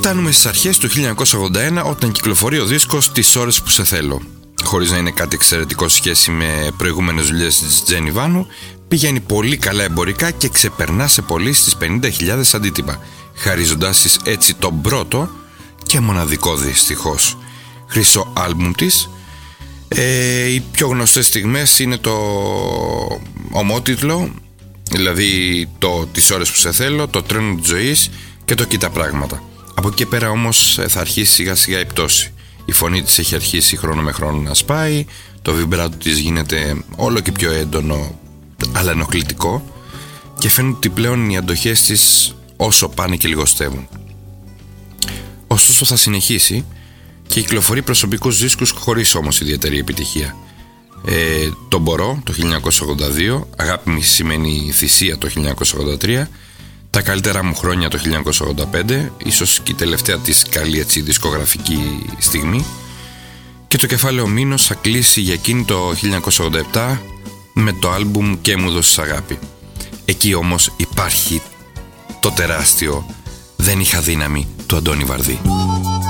Φτάνουμε στις αρχές του 1981, όταν κυκλοφορεί ο δίσκος «Τις ώρες που σε θέλω». Χωρίς να είναι κάτι εξαιρετικό σε σχέση με προηγούμενες δουλειές της Τζένι Βάνου, πηγαίνει πολύ καλά εμπορικά και ξεπερνά σε πωλήσεις στις 50.000 αντίτυπα, χαρίζοντας της έτσι τον πρώτο και μοναδικό δυστυχώς χρυσό άλμπουμ της. Οι πιο γνωστές στιγμές είναι το ομότιτλο, δηλαδή το «Τις ώρες που σε θέλω», το «Τρένο της ζωής» και το «Κοίτα πράγματα». Από εκεί και πέρα όμως θα αρχίσει σιγά σιγά η πτώση. Η φωνή της έχει αρχίσει χρόνο με χρόνο να σπάει, το βιμπράτο της γίνεται όλο και πιο έντονο αλλά ενοχλητικό και φαίνεται ότι πλέον οι αντοχές της όσο πάνε και λιγοστεύουν. Ωστόσο θα συνεχίσει και κυκλοφορεί προσωπικούς δίσκους χωρίς όμως ιδιαίτερη επιτυχία. Το «Μπορώ» το 1982, «Αγάπη σημαίνει θυσία» το 1983, «Τα καλύτερα μου χρόνια» το 1985, ίσως και η τελευταία της καλή έτσι δισκογραφική στιγμή, και το κεφάλαιο «Μήνος» θα κλείσει για εκείνη το 1987 με το άλμπουμ «Και μου δώσεις αγάπη». Εκεί όμως υπάρχει το τεράστιο «Δεν είχα δύναμη» του Αντώνη Βαρδί.